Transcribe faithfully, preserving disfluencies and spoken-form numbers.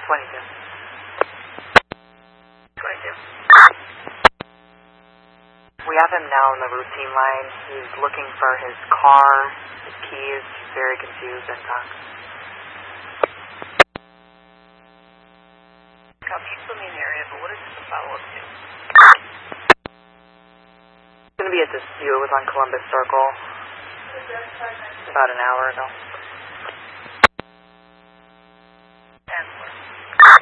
twenty-two. twenty-two. We have him now on the routine line. He's looking for his car, his keys. He's very confused and talks. Copy, you still in the area, but what is this a follow-up to? It's going to be at this view. It was on Columbus Circle about an hour ago.